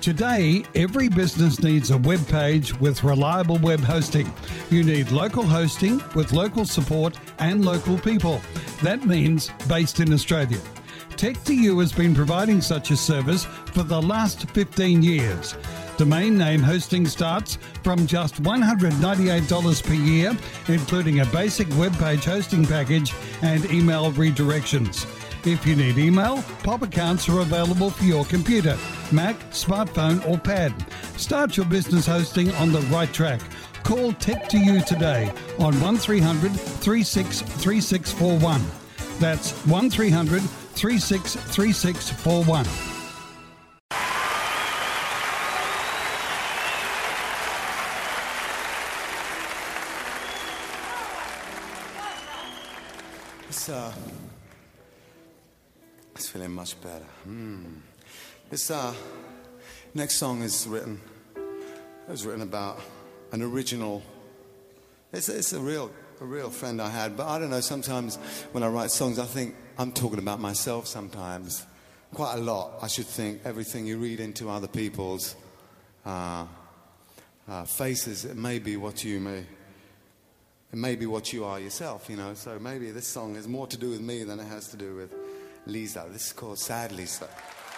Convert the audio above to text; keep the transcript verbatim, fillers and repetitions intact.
Today, every business needs a web page with reliable web hosting. You need local hosting with local support and local people. That means based in Australia. Tech two U has been providing such a service for the last fifteen years. Domain name hosting starts from just one hundred ninety-eight dollars per year, including a basic web page hosting package and email redirections. If you need email, pop accounts are available for your computer, Mac, smartphone or pad. Start your business hosting on the right track. Call Tech two U today on one three hundred, three six three six four one. That's one three hundred, three six three six four one. It's, uh, it's feeling much better. Mm. This uh, next song is written, it was written about an original, it's, it's a real a real friend I had, but I don't know, sometimes when I write songs I think I'm talking about myself sometimes, quite a lot. I should think everything you read into other people's uh, uh, faces, it may be what you may, it may be what you are yourself, you know, so maybe this song has more to do with me than it has to do with Lisa. This is called Sad Lisa.